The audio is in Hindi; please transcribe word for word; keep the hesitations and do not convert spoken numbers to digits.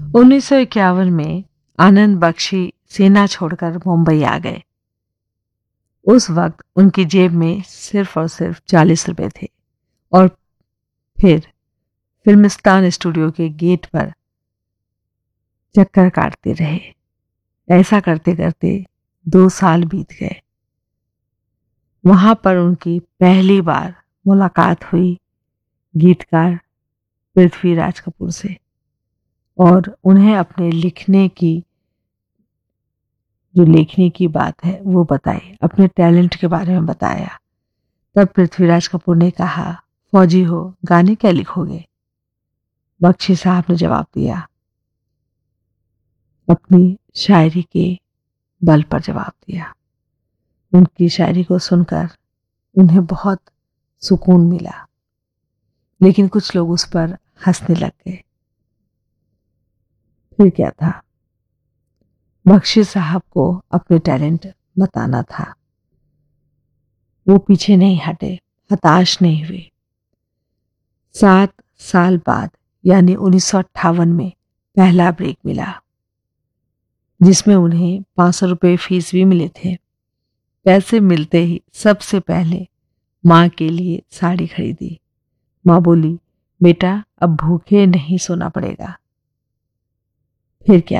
उन्नीस सौ इक्यावन में आनंद बख्शी सेना छोड़कर मुंबई आ गए। उस वक्त उनकी जेब में सिर्फ और सिर्फ चालीस रुपए थे और फिर फिल्मिस्तान स्टूडियो के गेट पर चक्कर काटते रहे। ऐसा करते करते दो साल बीत गए। वहां पर उनकी पहली बार मुलाकात हुई गीतकार पृथ्वीराज कपूर से और उन्हें अपने लिखने की जो लेखनी की बात है वो बताई, अपने टैलेंट के बारे में बताया। तब पृथ्वीराज कपूर ने कहा, फौजी हो, गाने क्या लिखोगे? बख्शी साहब ने जवाब दिया, अपनी शायरी के बल पर जवाब दिया। उनकी शायरी को सुनकर उन्हें बहुत सुकून मिला, लेकिन कुछ लोग उस पर हंसने लग गए। फिर क्या था, बख्शी साहब को अपने टैलेंट बताना था। वो पीछे नहीं हटे, हताश नहीं हुए। सात साल बाद यानी उन्नीस सौ अट्ठावन में पहला ब्रेक मिला, जिसमें उन्हें पांच सौ रुपये फीस भी मिले थे। पैसे मिलते ही सबसे पहले माँ के लिए साड़ी खरीदी। माँ बोली, बेटा अब भूखे नहीं सोना पड़ेगा। फिर क्या